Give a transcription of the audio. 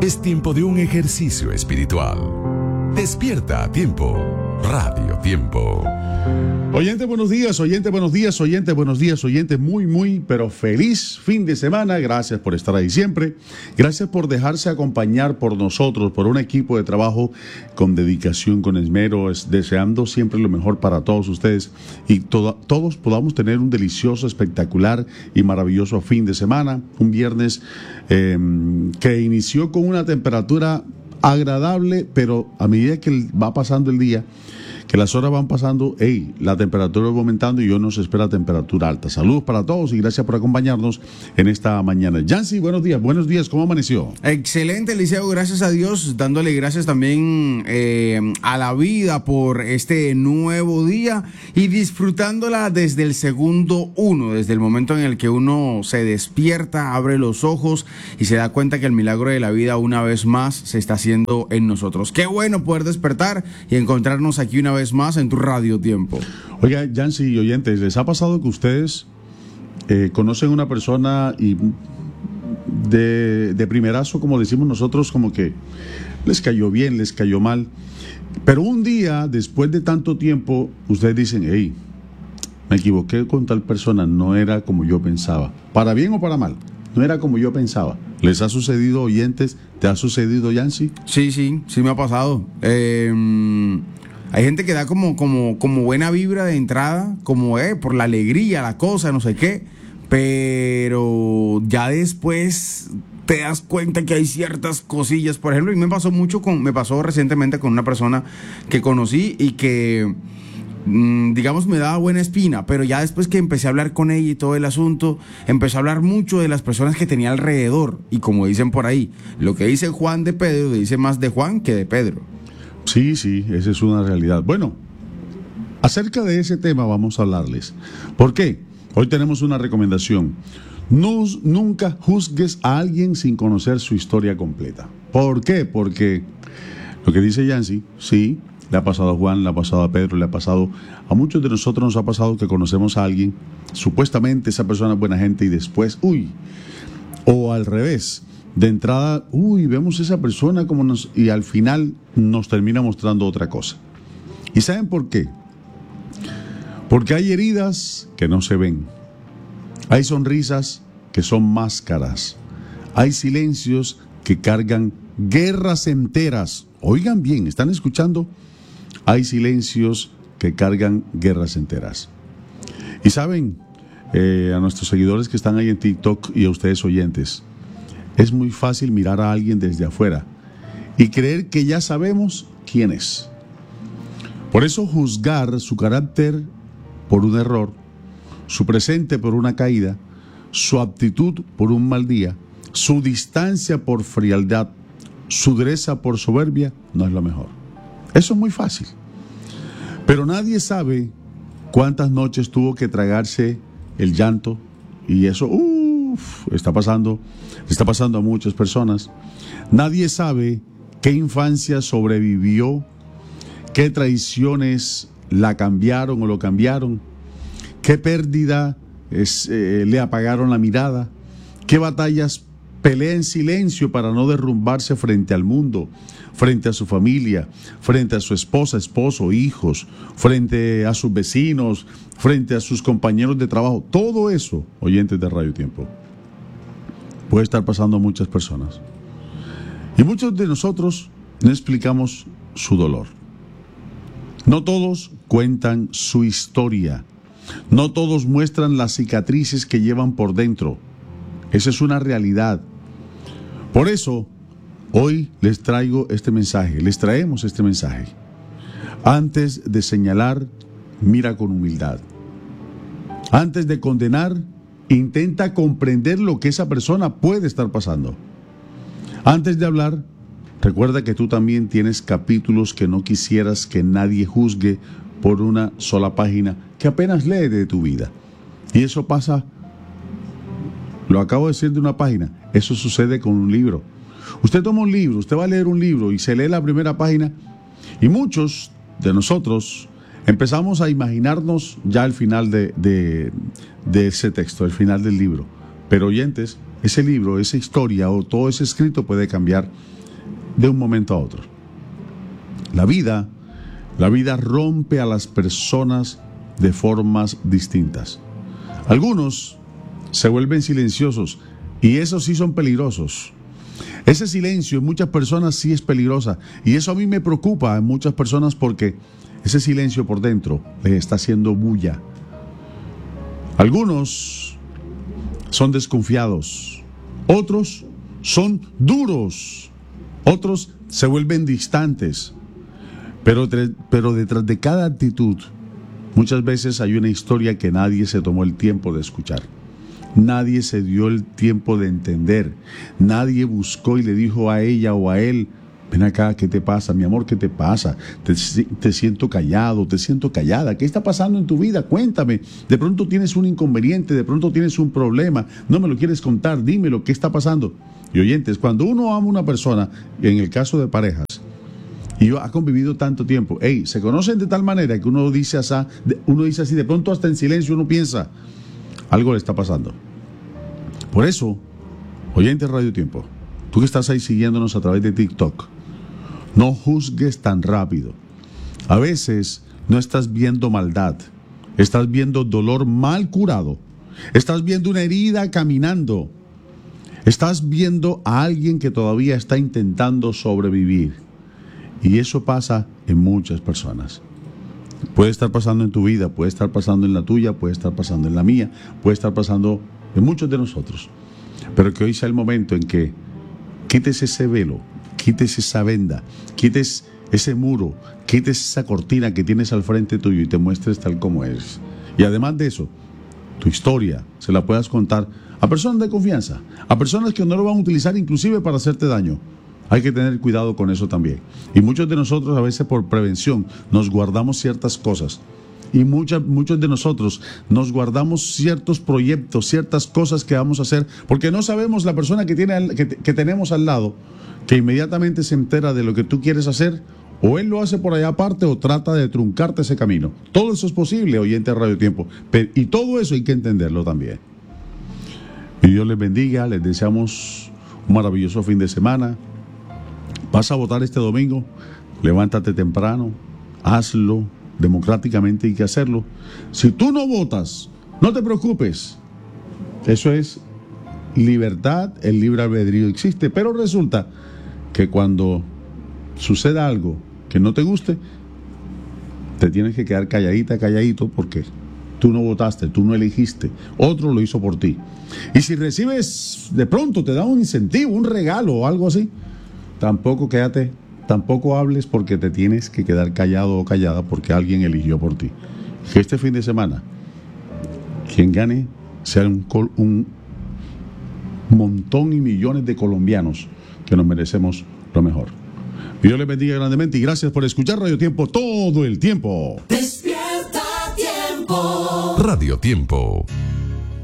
Es tiempo de un ejercicio espiritual. Despierta a tiempo. Radio Tiempo. Oyente, buenos días, oyente, buenos días, oyente, buenos días, oyente, muy, pero feliz fin de semana. Gracias por estar ahí siempre. Gracias por dejarse acompañar por nosotros, por un equipo de trabajo con dedicación, con esmero, deseando siempre lo mejor para todos ustedes y todos podamos tener un delicioso, espectacular y maravilloso fin de semana. Un viernes que inició con una temperatura agradable, pero a medida que va pasando el día, que las horas van pasando, la temperatura va aumentando y hoy nos espera temperatura alta. Saludos para todos y gracias por acompañarnos en esta mañana. Yancy, buenos días, ¿cómo amaneció? Excelente, Eliseo, gracias a Dios, dándole gracias también a la vida por este nuevo día y disfrutándola desde el segundo uno, desde el momento en el que uno se despierta, abre los ojos y se da cuenta que el milagro de la vida una vez más se está haciendo en nosotros. Qué bueno poder despertar y encontrarnos aquí una vez más en tu Radio Tiempo. Oiga, Yancy y oyentes, ¿les ha pasado que ustedes conocen una persona y de primerazo, como decimos nosotros, como que les cayó bien, les cayó mal, pero un día, después de tanto tiempo, ustedes dicen, me equivoqué con tal persona, no era como yo pensaba, para bien o para mal, no era como yo pensaba? ¿Les ha sucedido, oyentes? ¿Te ha sucedido, Yancy? Sí me ha pasado. Hay gente que da como buena vibra de entrada, como por la alegría, la cosa, no sé qué, pero ya después te das cuenta que hay ciertas cosillas. Por ejemplo, y me pasó recientemente con una persona que conocí y que, digamos, me daba buena espina, pero ya después que empecé a hablar con ella y todo el asunto, empecé a hablar mucho de las personas que tenía alrededor. Y como dicen por ahí, lo que dice Juan de Pedro, dice más de Juan que de Pedro. Sí, esa es una realidad. Bueno, acerca de ese tema vamos a hablarles. ¿Por qué? Hoy tenemos una recomendación. Nunca juzgues a alguien sin conocer su historia completa. ¿Por qué? Porque lo que dice Yancy, sí, le ha pasado a Juan, le ha pasado a Pedro, le ha pasado a muchos de nosotros, nos ha pasado que conocemos a alguien, supuestamente esa persona es buena gente y después, o al revés. De entrada, vemos a esa persona y al final nos termina mostrando otra cosa. ¿Y saben por qué? Porque hay heridas que no se ven. Hay sonrisas que son máscaras. Hay silencios que cargan guerras enteras. Oigan bien, ¿están escuchando? Hay silencios que cargan guerras enteras. Y saben, a nuestros seguidores que están ahí en TikTok y a ustedes oyentes, es muy fácil mirar a alguien desde afuera y creer que ya sabemos quién es. Por eso juzgar su carácter por un error, su presente por una caída, su aptitud por un mal día, su distancia por frialdad, su dureza por soberbia, no es lo mejor. Eso es muy fácil. Pero nadie sabe cuántas noches tuvo que tragarse el llanto y eso, está pasando a muchas personas. Nadie sabe qué infancia sobrevivió, qué traiciones la cambiaron o lo cambiaron, qué pérdida le apagaron la mirada, qué batallas pelea en silencio para no derrumbarse frente al mundo, frente a su familia, frente a su esposa, esposo, hijos, frente a sus vecinos, frente a sus compañeros de trabajo. Todo eso, oyentes de Radio Tiempo, puede estar pasando a muchas personas. Y muchos de nosotros no explicamos su dolor. No todos cuentan su historia. No todos muestran las cicatrices que llevan por dentro. Esa es una realidad. Por eso, hoy les traemos este mensaje. Antes de señalar, mira con humildad. Antes de condenar, intenta comprender lo que esa persona puede estar pasando. Antes de hablar, recuerda que tú también tienes capítulos que no quisieras que nadie juzgue por una sola página que apenas lee de tu vida. Y eso pasa, lo acabo de decir, de una página. Eso sucede con un libro. Usted toma un libro, usted va a leer un libro y se lee la primera página y muchos de nosotros empezamos a imaginarnos ya el final de ese texto, el final del libro. Pero oyentes, ese libro, esa historia o todo ese escrito puede cambiar de un momento a otro. La vida rompe a las personas de formas distintas. Algunos se vuelven silenciosos y esos sí son peligrosos. Ese silencio en muchas personas sí es peligrosa y eso a mí me preocupa en muchas personas porque ese silencio por dentro les está haciendo bulla. Algunos son desconfiados, otros son duros, otros se vuelven distantes, pero detrás de cada actitud muchas veces hay una historia que nadie se tomó el tiempo de escuchar. Nadie se dio el tiempo de entender. Nadie buscó y le dijo a ella o a él: ven acá, ¿qué te pasa? Mi amor, ¿qué te pasa? Te siento callado, te siento callada. ¿Qué está pasando en tu vida? Cuéntame. De pronto tienes un inconveniente, de pronto tienes un problema. No me lo quieres contar, dímelo, ¿qué está pasando? Y oyentes, cuando uno ama a una persona, en el caso de parejas, y ha convivido tanto tiempo, se conocen de tal manera que uno dice así, de pronto hasta en silencio uno piensa, algo le está pasando. Por eso, oyente Radio Tiempo, tú que estás ahí siguiéndonos a través de TikTok, no juzgues tan rápido. A veces no estás viendo maldad, estás viendo dolor mal curado, estás viendo una herida caminando, estás viendo a alguien que todavía está intentando sobrevivir. Y eso pasa en muchas personas. Puede estar pasando en tu vida, puede estar pasando en la tuya, puede estar pasando en la mía, puede estar pasando en muchos de nosotros. Pero que hoy sea el momento en que quites ese velo, quites esa venda, quites ese muro, quites esa cortina que tienes al frente tuyo y te muestres tal como eres. Y además de eso, tu historia se la puedas contar a personas de confianza, a personas que no lo van a utilizar inclusive para hacerte daño. Hay que tener cuidado con eso también. Y muchos de nosotros a veces por prevención nos guardamos ciertas cosas. Y muchos de nosotros nos guardamos ciertos proyectos, ciertas cosas que vamos a hacer, porque no sabemos la persona que tenemos al lado, que inmediatamente se entera de lo que tú quieres hacer, o él lo hace por allá aparte o trata de truncarte ese camino. Todo eso es posible, oyente de Radio Tiempo. Y todo eso hay que entenderlo también. Y Dios les bendiga, les deseamos un maravilloso fin de semana. ¿Vas a votar este domingo? Levántate temprano, hazlo, democráticamente hay que hacerlo. Si tú no votas, no te preocupes. Eso es libertad, el libre albedrío existe, pero resulta que cuando suceda algo que no te guste, te tienes que quedar calladita, calladito, porque tú no votaste, tú no elegiste, otro lo hizo por ti. Y si recibes, de pronto te da un incentivo, un regalo o algo así, tampoco hables, porque te tienes que quedar callado o callada porque alguien eligió por ti. Que este fin de semana quien gane sea un montón y millones de colombianos que nos merecemos lo mejor. Dios les bendiga grandemente y gracias por escuchar Radio Tiempo todo el tiempo. Despierta Tiempo. Radio Tiempo.